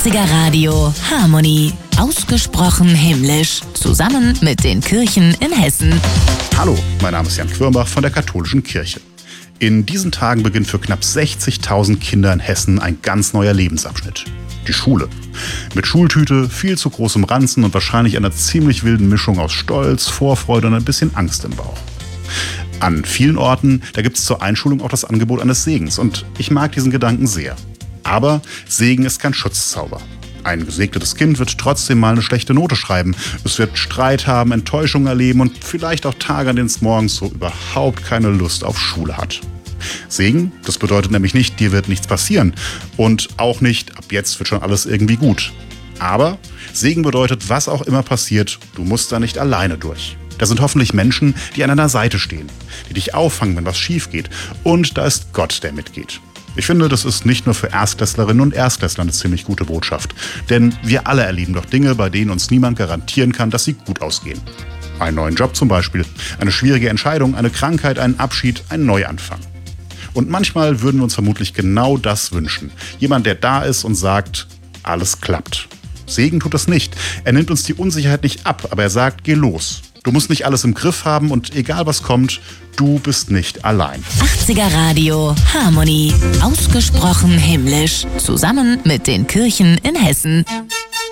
80er Radio Harmonie. Ausgesprochen himmlisch. Zusammen mit den Kirchen in Hessen. Hallo, mein Name ist Jan Quirmbach von der Katholischen Kirche. In diesen Tagen beginnt für knapp 60.000 Kinder in Hessen ein ganz neuer Lebensabschnitt. Die Schule. Mit Schultüte, viel zu großem Ranzen und wahrscheinlich einer ziemlich wilden Mischung aus Stolz, Vorfreude und ein bisschen Angst im Bauch. An vielen Orten, da gibt es zur Einschulung auch das Angebot eines Segens und ich mag diesen Gedanken sehr. Aber Segen ist kein Schutzzauber. Ein gesegnetes Kind wird trotzdem mal eine schlechte Note schreiben. Es wird Streit haben, Enttäuschung erleben und vielleicht auch Tage, an denen es morgens so überhaupt keine Lust auf Schule hat. Segen, das bedeutet nämlich nicht, dir wird nichts passieren. Und auch nicht, ab jetzt wird schon alles irgendwie gut. Aber Segen bedeutet, was auch immer passiert, du musst da nicht alleine durch. Da sind hoffentlich Menschen, die an deiner Seite stehen, die dich auffangen, wenn was schief geht. Und da ist Gott, der mitgeht. Ich finde, das ist nicht nur für Erstklässlerinnen und Erstklässler eine ziemlich gute Botschaft. Denn wir alle erleben doch Dinge, bei denen uns niemand garantieren kann, dass sie gut ausgehen. Einen neuen Job zum Beispiel, eine schwierige Entscheidung, eine Krankheit, einen Abschied, einen Neuanfang. Und manchmal würden wir uns vermutlich genau das wünschen. Jemand, der da ist und sagt, alles klappt. Segen tut das nicht. Er nimmt uns die Unsicherheit nicht ab, aber er sagt, geh los. Du musst nicht alles im Griff haben und egal was kommt, du bist nicht allein. 80er Radio Harmonie. Ausgesprochen himmlisch. Zusammen mit den Kirchen in Hessen.